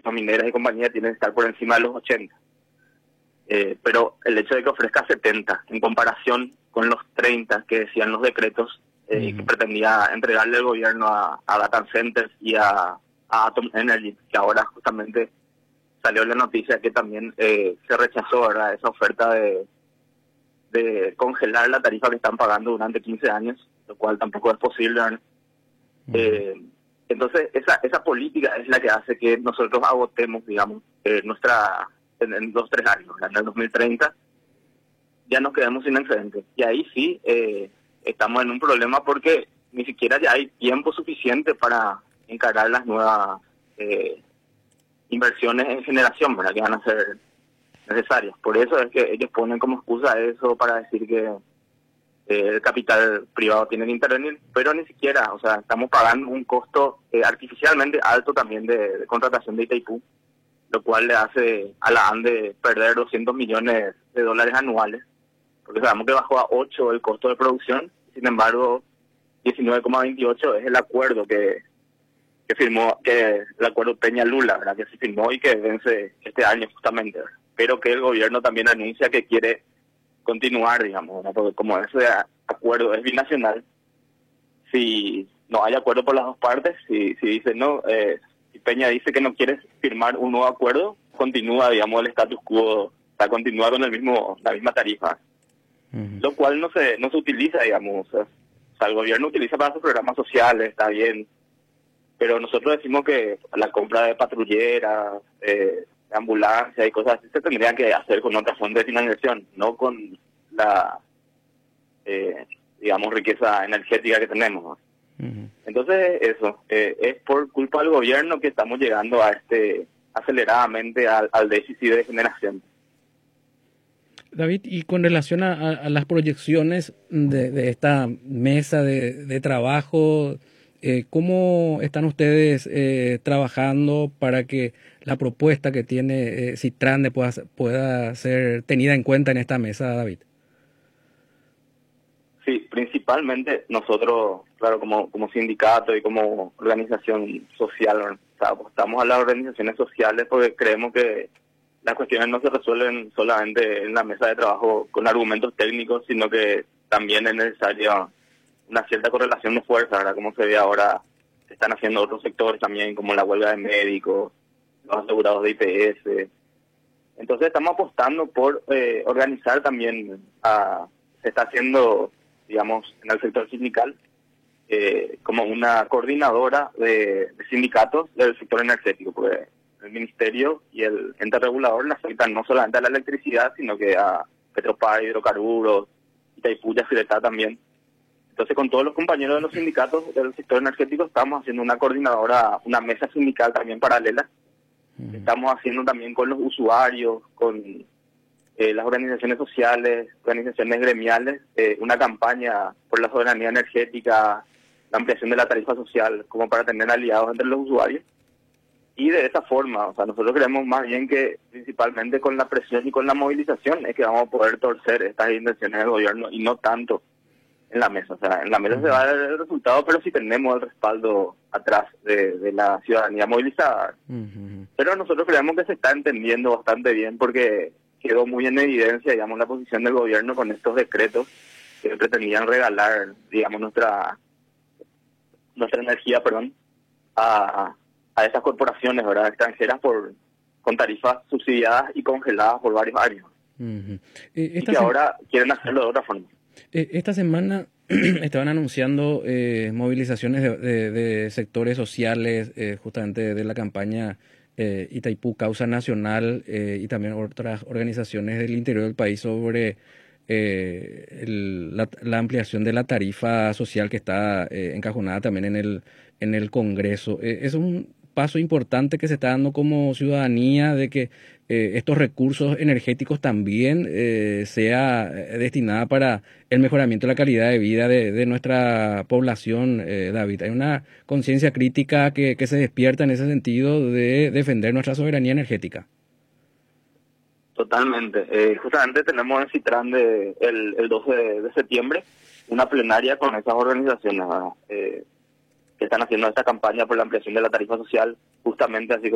mineras y compañías tienen que estar por encima de los 80. Pero el hecho de que ofrezca 70 en comparación con los 30 que decían los decretos que pretendía entregarle el gobierno a data centers y a Atom Energy, que ahora justamente salió la noticia que también se rechazó, ¿verdad?, esa oferta de congelar la tarifa que están pagando durante 15 años, lo cual tampoco es posible, ¿verdad? Entonces esa política es la que hace que nosotros agotemos, digamos, en 2-3 años, ¿verdad? En el 2030 ya nos quedamos sin excedente. Y ahí sí estamos en un problema porque ni siquiera ya hay tiempo suficiente para encarar las nuevas inversiones en generación, ¿verdad?, que van a ser necesarias. Por eso es que ellos ponen como excusa eso para decir que el capital privado tiene que intervenir, pero ni siquiera, o sea, estamos pagando un costo artificialmente alto también de contratación de Itaipú, lo cual le hace a la ANDE perder $200 millones anuales, porque sabemos que bajó a 8 el costo de producción, sin embargo 19,28 es el acuerdo que firmó, que el acuerdo Peña-Lula, ¿verdad?, que se firmó y que vence este año justamente, ¿verdad?, pero que el gobierno también anuncia que quiere continuar, digamos, ¿verdad?, porque como ese acuerdo es binacional, si no hay acuerdo por las dos partes, si dice no, si Peña dice que no quiere firmar un nuevo acuerdo, continúa, digamos, el status quo, o sea, continúa con la misma tarifa, lo cual no se utiliza, digamos, o sea, el gobierno utiliza para sus programas sociales, está bien, pero nosotros decimos que la compra de patrulleras, de ambulancia y cosas así se tendrían que hacer con otra fuente de financiación, no con la, digamos, riqueza energética que tenemos, ¿no? Entonces, eso, es por culpa del gobierno que estamos llegando a aceleradamente al déficit de generación. David, y con relación a las proyecciones de esta mesa de trabajo, ¿cómo están ustedes trabajando para que la propuesta que tiene Citrande pueda ser tenida en cuenta en esta mesa, David? Sí, principalmente nosotros, claro, como sindicato y como organización social, ¿no? O sea, apostamos a las organizaciones sociales porque creemos que las cuestiones no se resuelven solamente en la mesa de trabajo con argumentos técnicos, sino que también es necesaria una cierta correlación de fuerza, ¿verdad?, como se ve ahora, se están haciendo otros sectores también, como la huelga de médicos, los asegurados de IPS. Entonces estamos apostando por organizar también, se está haciendo, digamos, en el sector sindical, como una coordinadora de sindicatos del sector energético, porque el ministerio y el ente regulador le afectan no solamente a la electricidad, sino que a Petropar, hidrocarburos, Itaipú, Yacyretá también. Entonces, con todos los compañeros de los sindicatos del sector energético estamos haciendo una coordinadora, una mesa sindical también paralela. Estamos haciendo también con los usuarios, con las organizaciones sociales, organizaciones gremiales, una campaña por la soberanía energética, la ampliación de la tarifa social, como para tener aliados entre los usuarios. Y de esa forma, o sea, nosotros creemos más bien que principalmente con la presión y con la movilización es que vamos a poder torcer estas intenciones del gobierno y no tanto en la mesa. O sea, en la mesa se va a dar el resultado, pero si tenemos el respaldo atrás de la ciudadanía movilizada. Pero nosotros creemos que se está entendiendo bastante bien porque quedó muy en evidencia, digamos, la posición del gobierno con estos decretos que pretendían regalar, digamos, nuestra energía, a esas corporaciones, ¿verdad?, extranjeras con tarifas subsidiadas y congeladas por varios años. Y que ahora quieren hacerlo de otra forma. Esta semana estaban anunciando movilizaciones de sectores sociales, justamente de la campaña Itaipú Causa Nacional y también otras organizaciones del interior del país sobre la ampliación de la tarifa social que está encajonada también en el Congreso. Es un paso importante que se está dando como ciudadanía de que estos recursos energéticos también sea destinada para el mejoramiento de la calidad de vida de nuestra población, David. Hay una conciencia crítica que se despierta en ese sentido de defender nuestra soberanía energética. Totalmente. Justamente tenemos en Citrande el 12 de septiembre una plenaria con esas organizaciones que están haciendo esta campaña por la ampliación de la tarifa social, justamente así